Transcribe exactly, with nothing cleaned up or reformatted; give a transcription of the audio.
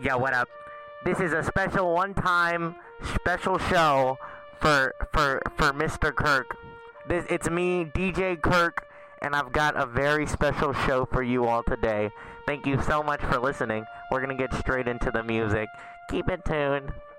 Yo, what up? This is a special one-time special show for for for Mister Kirk. This it's me, D J Kirk, and I've got a very special show for you all today. Thank you so much for listening. We're gonna get straight into the music. Keep it tuned.